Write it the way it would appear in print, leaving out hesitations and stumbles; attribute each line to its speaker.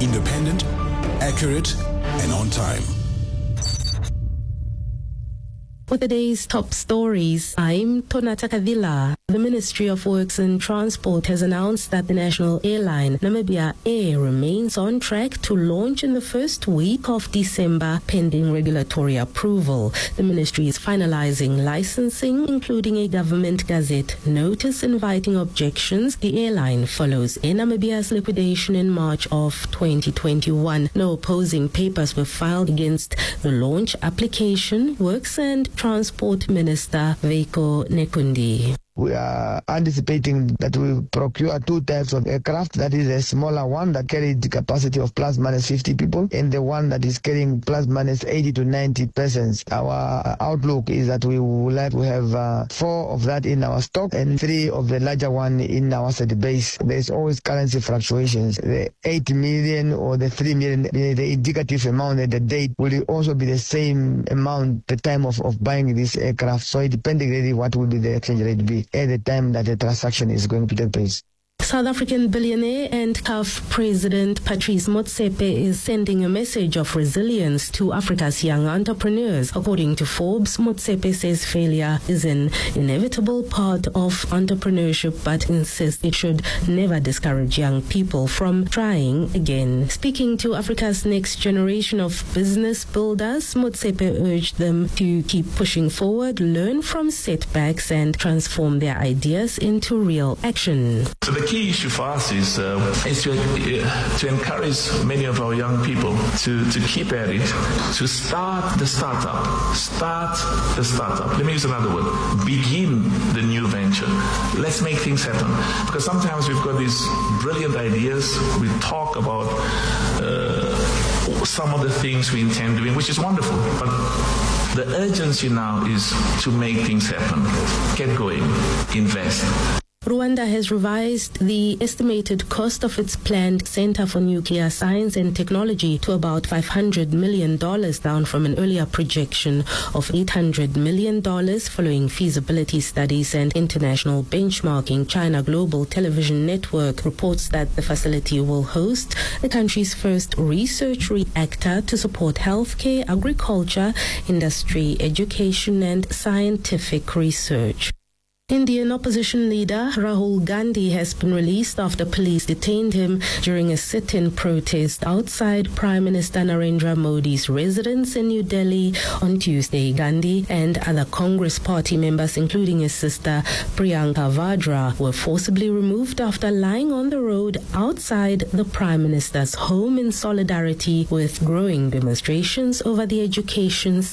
Speaker 1: Independent, accurate, and on time.
Speaker 2: For the day's top stories, I'm Tonata Kavila. The Ministry of Works and Transport has announced that the national airline Namibia Air remains on track to launch in the first week of December, pending regulatory approval. The ministry is finalizing licensing, including a government gazette notice inviting objections. The airline follows Air Namibia's liquidation in March of 2021. No opposing papers were filed against the launch application. Works and Transport Minister Veiko Nekundi.
Speaker 3: We are anticipating that we procure two types of aircraft. That is a smaller one that carries the capacity of plus minus 50 people, and the one that is carrying plus minus 80 to 90 persons. Our outlook is that we would like to have 4 of that in our stock and 3 of the larger one in our set base. There is always currency fluctuations. The 8 million or the 3 million, the indicative amount at the date will also be the same amount the time of buying this aircraft. So it depends really what will be the exchange rate be at the time that the transaction is going to take place.
Speaker 2: South African billionaire and CAF President Patrice Motsepe is sending a message of resilience to Africa's young entrepreneurs. According to Forbes, Motsepe says failure is an inevitable part of entrepreneurship, but insists it should never discourage young people from trying again. Speaking to Africa's next generation of business builders, Motsepe urged them to keep pushing forward, learn from setbacks, and transform their ideas into real action.
Speaker 4: So the key issue for us is to encourage many of our young people to keep at it, to start the startup. Let me use another word. Begin the new venture. Let's make things happen. Because sometimes we've got these brilliant ideas. We talk about some of the things we intend doing, which is wonderful. But the urgency now is to make things happen. Get going. Invest.
Speaker 2: Rwanda has revised the estimated cost of its planned Center for Nuclear Science and Technology to about $500 million, down from an earlier projection of $800 million following feasibility studies and international benchmarking. China Global Television Network reports that the facility will host the country's first research reactor to support healthcare, agriculture, industry, education, and scientific research. Indian opposition leader Rahul Gandhi has been released after police detained him during a sit-in protest outside Prime Minister Narendra Modi's residence in New Delhi on Tuesday. Gandhi and other Congress party members, including his sister Priyanka Vadra, were forcibly removed after lying on the road outside the Prime Minister's home in solidarity with growing demonstrations over the education